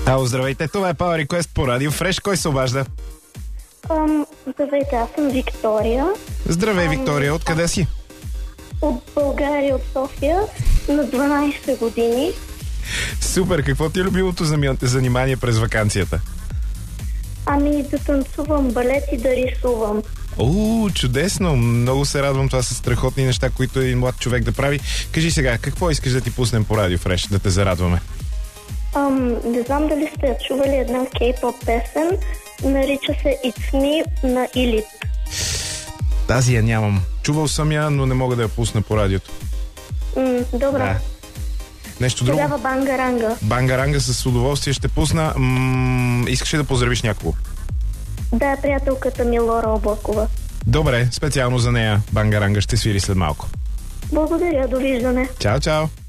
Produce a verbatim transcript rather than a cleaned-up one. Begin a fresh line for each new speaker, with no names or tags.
Ало, здравейте, това е Power Request по Радио Фреш. Кой се обажда?
Ам, здравейте, аз съм Виктория.
Здравей,
Ам,
Виктория, откъде си?
От България, от София, на дванайсет години.
Супер, какво ти е любимото зами- занимание през ваканцията?
Ами да танцувам балет и да рисувам.
О, чудесно! Много се радвам, това са страхотни неща, които един млад човек да прави. Кажи сега, какво искаш да ти пуснем по Радио Фреш, да те зарадваме?
Ам, не знам дали сте чували една кей-поп песен, нарича се It's Me на Elite.
Тази я нямам. Чувал съм я, но не мога да я пусна по радиото.
М, добре.
Да. Нещо друго?
Тогава бангаранга.
Бангаранга с удоволствие ще пусна. М- искаш ли да поздравиш някого?
Да, приятелката ми Лора Облакова.
Добре, специално за нея Бангаранга ще свири след малко.
Благодаря, довиждане.
Чао, чао!